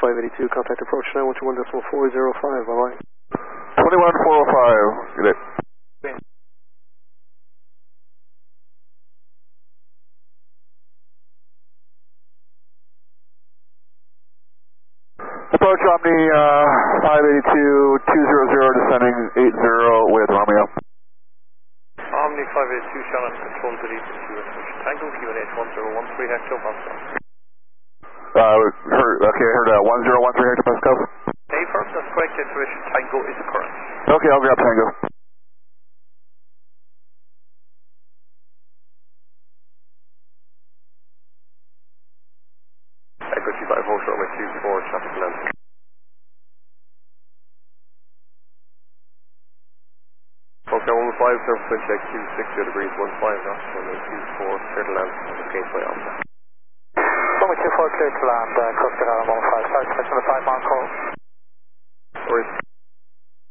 582, contact approach now, 121.405, bye-bye. 21405, good day. Approach Omni 582, 200, descending 80 with Romeo. Omni 582, Shannon, control to lead to Tango, QNH 1013 hectopascal. Heard 1013 hectopascal. Affirm, that's correct, information, Tango is current. Okay, I'll grab Tango. Echo 25 Hotel, with 24, traffic length. Okay, 15, surface wind check 260 degrees, 15 knots, runway 24, clear to land, Gateway Alpha. Runway 24, clear to land, Coast Guard 15, sorry, section of 5 mile